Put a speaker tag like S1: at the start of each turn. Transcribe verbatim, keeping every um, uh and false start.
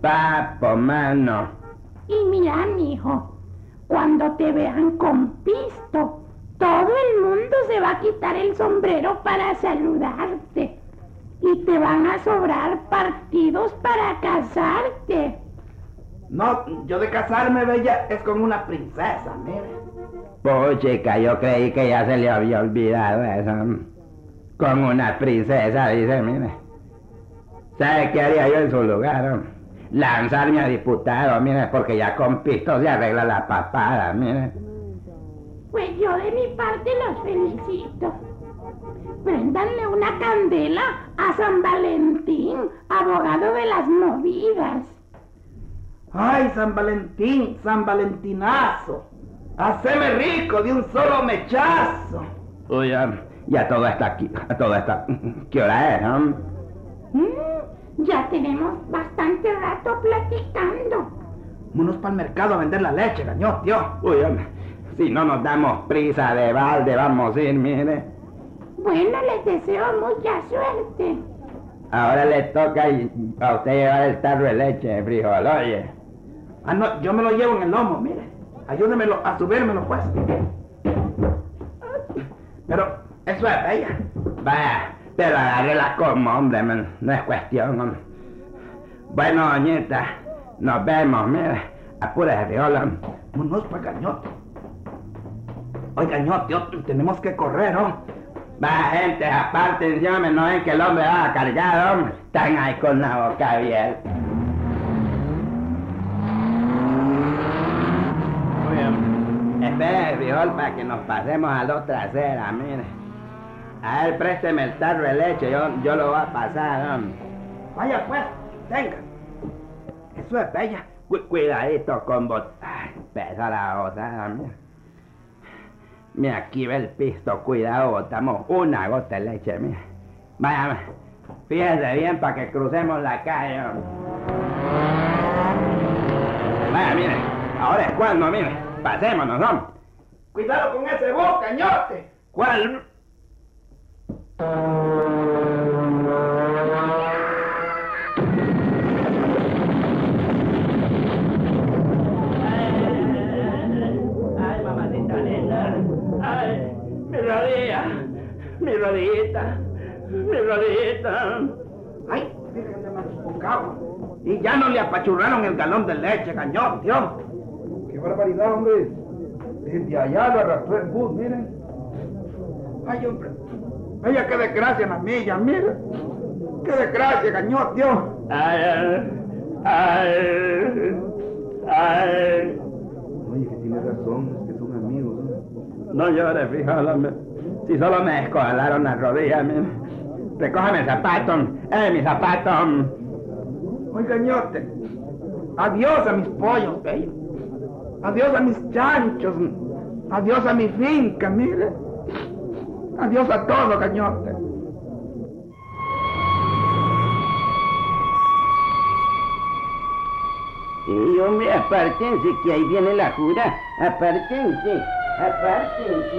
S1: papo, mano.
S2: Y mira, mijo, cuando te vean con pisto, todo el mundo se va a quitar el sombrero para saludarte. Y te van a sobrar partidos para casarte.
S3: No, yo de casarme, bella, es con una princesa, mire.
S1: Pues chica, yo creí que ya se le había olvidado eso. Con una princesa, dice, mire. ¿Sabe qué haría yo en su lugar? Lanzarme a diputado, mire, porque ya con pisto se arregla la papada, mire.
S2: Pues yo de mi parte los felicito. Préndanle una candela a San Valentín, abogado de las movidas.
S3: Ay, San Valentín, San Valentinazo. Haceme rico de un solo mechazo.
S1: Uy, ya, ya todo está aquí, todo está... ¿Qué hora es, no?
S2: Mm, ya tenemos bastante rato platicando.
S3: Vámonos para el mercado a vender la leche, gañó, tío.
S1: Uy, hombre, si no nos damos prisa de balde, vamos a ir, mire.
S2: Bueno, les deseo mucha suerte.
S1: Ahora le toca a usted llevar el tarro de leche de frijol, oye.
S3: Ah, no, yo me lo llevo en el lomo, mire. Ayúdemelo a subírmelo, pues. Pero eso es bella.
S1: Vaya, pero agárrela como, hombre, man. No es cuestión, hombre. Bueno, doñita, nos vemos, mire. Apúrese, frijol.
S3: Vámonos para Gañote. Oiga, Gañote, tenemos que correr, ¿no?
S1: Va, gente, aparte, llame, no ven que el hombre va a cargar, hombre. Están ahí con la boca abierta. Muy bien. Espere, frijol, para que nos pasemos a la otra acera, mire. A ver, présteme el tarro de leche, yo, yo lo voy a pasar, hombre.
S3: Vaya, pues, venga. Eso es bella.
S1: Cu cuidadito con vos. Ay, pesa la gota, mire. Mira, aquí ve el pisto, cuidado, botamos una gota de leche, mira. Vaya, fíjese bien para que crucemos la calle. Vaya, mire, ahora es cuando, mire, pasémonos, ¿no?
S3: Cuidado con ese bus, Gañote.
S1: ¿Cuál? Mi rodilla, mi rodillita, mi rodillita.
S3: Ay, Virgen de Machucagua. Y ya no le apachurraron el galón de leche, Gañón, tío. Qué barbaridad, hombre. Desde allá lo arrastró el bus, miren. Ay, hombre. Vaya, qué desgracia la milla, mire. Qué desgracia, Gañón, tío.
S1: Ay, ay, ay.
S3: Oye, que tiene razón, es que son amigos, ¿no?
S1: No llores, frijol, si solo me descojalaron las rodillas, mire. Recójame el zapato, eh, mi zapato.
S3: Oiga, Gañote, adiós a mis pollos, bello. Adiós a mis chanchos. Adiós a mi finca, mire. Adiós a todo, Gañote.
S1: Y hombre, apártense que ahí viene la jura. Apártense, apártense.